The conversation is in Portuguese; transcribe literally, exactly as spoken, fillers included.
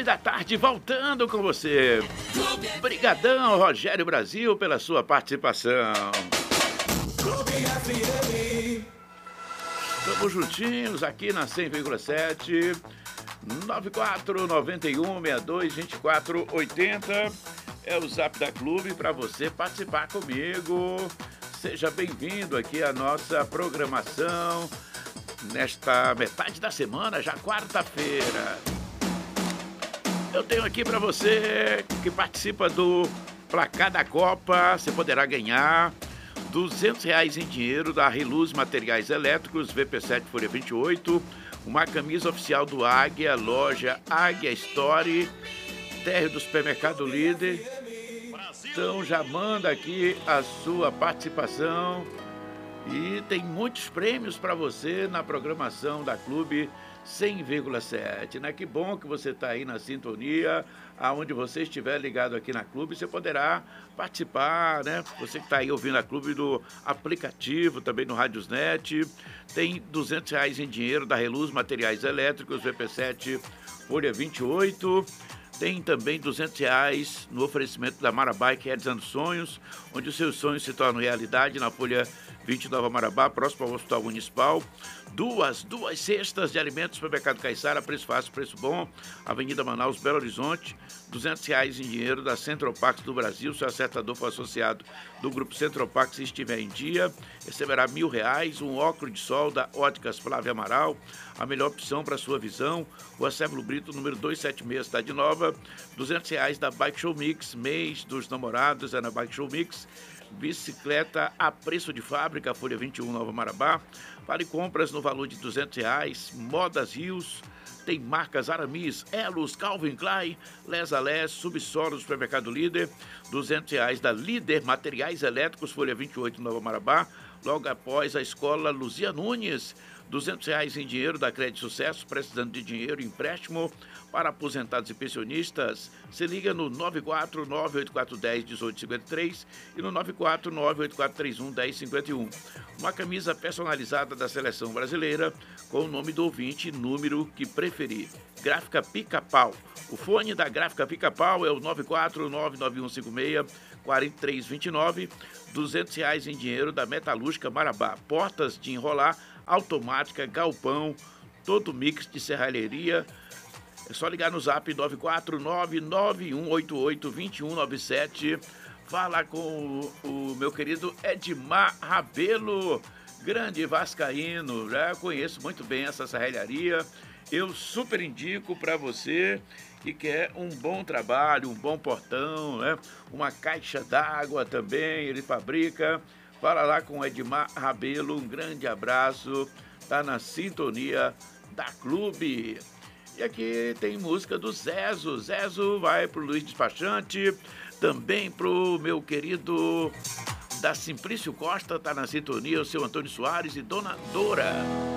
da tarde, voltando com você. Brigadão, Rogério Brasil, pela sua participação. Estamos juntinhos aqui na cem vírgula sete, nove quatro nove um, seis dois, dois quatro oito zero. É o Zap da Clube para você participar comigo. Seja bem-vindo aqui à nossa programação nesta metade da semana, já quarta-feira. Eu tenho aqui para você que participa do Placar da Copa, você poderá ganhar duzentos reais em dinheiro da Reluz Materiais Elétricos, V P sete Folha vinte e oito, uma camisa oficial do Águia, loja Águia Store, térreo do Supermercado Líder. Então já manda aqui a sua participação e tem muitos prêmios para você na programação da Clube cem vírgula sete, né? Que bom que você está aí na sintonia, aonde você estiver ligado aqui na Clube, você poderá participar, né? Você que está aí ouvindo a Clube do aplicativo, também no Radiosnet, tem duzentos reais em dinheiro da Reluz Materiais Elétricos, V P sete Folha vinte e oito, tem também duzentos reais no oferecimento da Marabá, que é Realizando Sonhos, onde os seus sonhos se tornam realidade, na Folha vinte Nova Marabá, próximo ao Hospital Municipal. Duas, duas cestas de alimentos para o Supermercado Caiçara, preço fácil, preço bom, Avenida Manaus, Belo Horizonte, duzentos reais em dinheiro da Centropax do Brasil. Se o acertador for associado do Grupo Centropax e estiver em dia, receberá mil reais, um óculos de sol da Óticas Flávia Amaral, a melhor opção para a sua visão. Rua Sérvulo Brito, número duzentos e setenta e seis, Cidade Nova, duzentos reais da Bike Show Mix, mês dos namorados, é na Bike Show Mix. Bicicleta a preço de fábrica, Folha vinte e um, Nova Marabá. Vale compras no valor de duzentos reais. Modas Rios, tem marcas Aramis, Elos, Calvin Klein, Les Alés, Subsolo do Supermercado Líder. duzentos reais da Líder Materiais Elétricos, Folha vinte e oito, Nova Marabá. Logo após a escola Luzia Nunes, duzentos reais em dinheiro da Crédito Sucesso, precisando de dinheiro, empréstimo para aposentados e pensionistas. Se liga no nove quatro nove oito quatro um zero um oito cinco três e no nove quatro nove oito quatro três um um zero cinco um. Uma camisa personalizada da Seleção Brasileira com o nome do ouvinte e número que preferir. Gráfica Pica-Pau. O fone da Gráfica Pica-Pau é o nove quatro nove nove um cinco seis quatro três dois nove. duzentos reais em dinheiro da Metalúrgica Marabá. Portas de enrolar, automática, galpão, todo mix de serralheria. É só ligar no zap nove quatro nove nove um oito oito dois um nove sete. Fala com o, o meu querido Edmar Rabelo, grande vascaíno. Já conheço muito bem essa serralharia. Eu super indico para você que quer um bom trabalho, um bom portão, né? Uma caixa d'água também, ele fabrica. Fala lá com o Edmar Rabelo, um grande abraço, tá na sintonia da Clube. E aqui tem música do Zezo. Zezo vai pro Luiz Despachante, também pro meu querido da Simplício Costa, tá na sintonia, o seu Antônio Soares e Dona Dora.